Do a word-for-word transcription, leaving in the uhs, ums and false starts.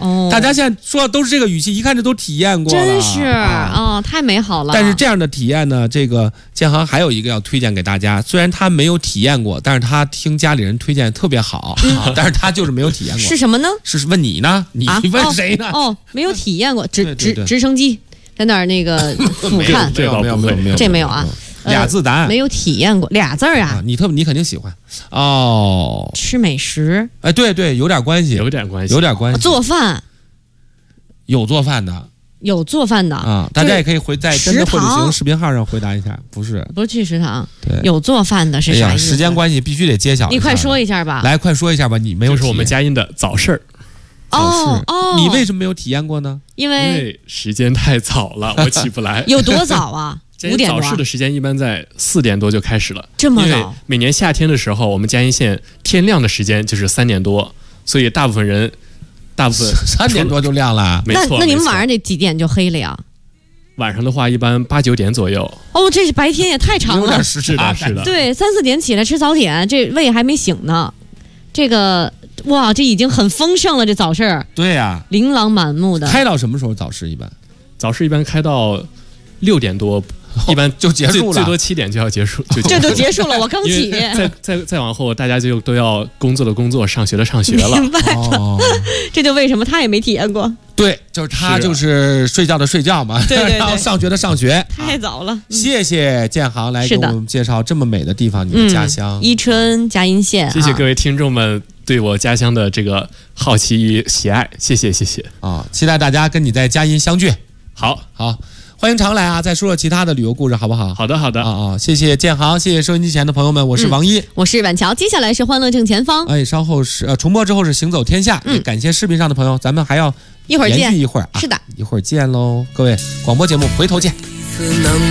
哦， 大家现在说的都是这个语气，一看这都体验过了， 真是啊、哦，太美好了。 但是这样的体验呢，这个建行还有一个要推荐给大家，虽然他没有体验过，但是他听家里人推荐特别好，嗯啊、但是他就是没有体验过。 是什么呢？ 是问你呢？你问谁呢？ 哦，哦没有体验过，直对对对直直升机在那儿那个俯瞰， 没有没有没有没有， 这没有啊。 俩字答案、呃、 没有体验过，俩字儿啊， 啊你特你肯定喜欢哦。 吃美食， 哎，对对，有点关系， 有点关系， 有点关系。 做饭， 有做饭的， 有做饭的啊，大家也可以回在真的会旅行视频号上回答一下，不是不是去食堂， 对， 有做饭的是啥意思？ 哎、时间关系必须得揭晓， 你快说一下吧， 来，快说一下吧，你没有就是我们佳音的早市。 哦哦， 你为什么没有体验过呢？ 因为因为时间太早了，我起不来。 有多早啊？五点多。 早市的时间一般在四点多就开始了， 这么早？ 因为每年夏天的时候，我们佳音县天亮的时间就是三点多，所以大部分人，大部分三点多就亮了。 没错。 那那你们晚上得几点就黑了呀？ 晚上的话，一般八九点左右。 哦，这白天也太长了。 有点时差， 是的。 对，三四点起来吃早点，这胃还没醒呢。这个。哇，这已经很丰盛了，这早市。 对呀、啊， 琳琅满目的。 开到什么时候早市一般？ 早市一般开到六点多，一般就结束了， 最多七点就要结束，就这就结束了。我刚起。 再再再往后，大家就都要工作的工作，上学的上学了。 明白了、哦，这就为什么他也没体验过。 对，就是他就是睡觉的睡觉嘛， 对对对， 然后上学的上学。 太早了。 嗯、谢谢建行来给我们介绍这么美的地方，你的家乡、 嗯、伊春佳音县。 谢谢各位听众们对我家乡的这个好奇与喜爱，谢谢谢谢啊！期待大家跟你在佳音相聚。 好， 好，欢迎常来啊！再说说其他的旅游故事，好不好？ 好的，好的啊啊！谢谢建行，谢谢收音机前的朋友们，我是王一，嗯、 我是晚桥，接下来是欢乐正前方。 哎，稍后是呃重播之后是行走天下，嗯、也感谢视频上的朋友，咱们还要一会儿见， 一会儿、啊、 是的， 一会儿见喽，各位，广播节目回头见。